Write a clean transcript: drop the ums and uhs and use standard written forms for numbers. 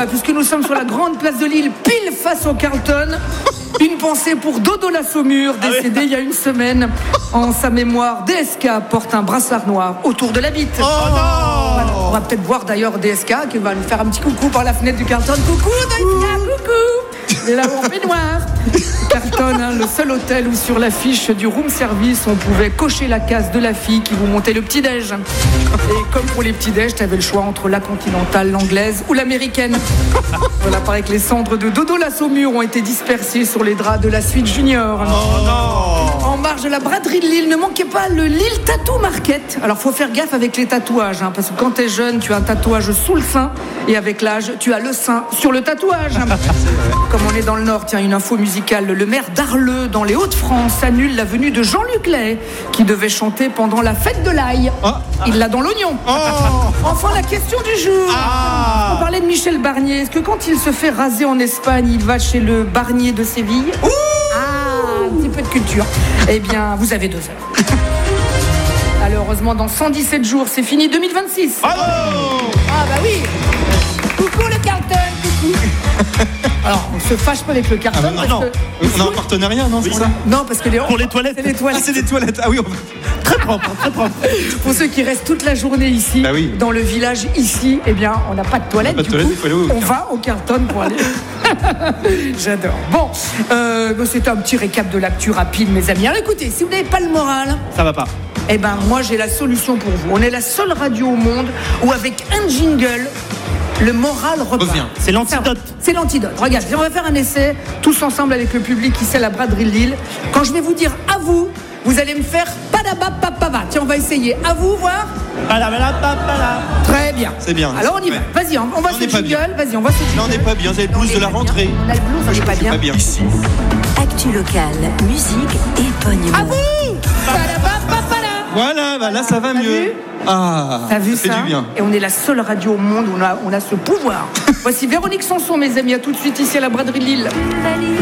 puisque nous sommes sur la grande place de Lille, pile face au Carlton. Une pensée pour Dodo la Saumure, décédé il y a une semaine. En sa mémoire, DSK porte un brassard noir autour de la bite. Oh non. On va peut-être voir d'ailleurs DSK qui va nous faire un petit coucou par la fenêtre du Carlton. Coucou DSK, coucou. Il est là en peignoir. Carlton, le seul hôtel où sur l'affiche du room service on pouvait cocher la case de la fille qui vous montait le petit-déj. Et comme pour les petits-déj, t'avais le choix entre la continentale, l'anglaise ou l'américaine. Voilà, paraît que les cendres de Dodo la Saumure ont été dispersées sur les draps de la suite junior. Oh non. En marge de la braderie de Lille, ne manquez pas le Lille Tattoo Market. Alors faut faire gaffe avec les tatouages, parce que quand t'es jeune, tu as un tatouage sous le sein, et avec l'âge, tu as le sein sur le tatouage. Comme on est dans le Nord, tiens, une info musicale. Le maire d'Arleux, dans les Hauts-de-France, annule la venue de Jean-Luc Lahaye, qui devait chanter pendant la fête de l'ail. Il l'a dans l'oignon. Enfin, la question du jour. On parlait de Michel Barnier. Est-ce que quand il se fait raser en Espagne, il va chez le Barnier de Séville? Un petit peu de culture. Eh bien, vous avez 2 heures. Alors, heureusement, dans 117 jours, c'est fini 2026. Bravo. Ah bah oui. Coucou le Carlton, coucou. Alors, on se fâche pas avec le Carlton. Non. On a un partenariat, non, c'est ça? Non, parce que pour les toilettes. C'est les toilettes. Ah, c'est des toilettes. Ah oui, très propre, très propre. Pour ceux qui restent toute la journée ici, bah oui. Dans le village ici, eh bien, on n'a pas de toilette. Du coup, on va au Carlton pour aller. J'adore. Bon, c'est un petit récap de l'actu rapide, mes amis. Alors écoutez, si vous n'avez pas le moral, ça va pas. Eh ben, moi, j'ai la solution pour vous. On est la seule radio au monde où, avec un jingle, le moral repart. C'est l'antidote. C'est l'antidote. Regarde, on va faire un essai, tous ensemble avec le public ici à la braderie de Lille. Quand je vais vous dire à vous, vous allez me faire padabapapava. Tiens, on va essayer. À vous, voir. Padabapapala. Très bien. C'est bien. Alors, on y va. Vas-y, on va se jingle. Vas-y, on va se jingle. Non, on n'est pas bien. Vous avez le blues de la rentrée. On a le blues, on n'est pas bien. Pas bien. Ici. Actu locale, musique et bonne humeur. À vous. Padabapapala. Voilà, bah là ça va mieux. T'as vu ça? Fait du bien. Et on est la seule radio au monde où on a ce pouvoir. Voici Véronique Sanson, mes amis. À tout de suite ici à la braderie de Lille.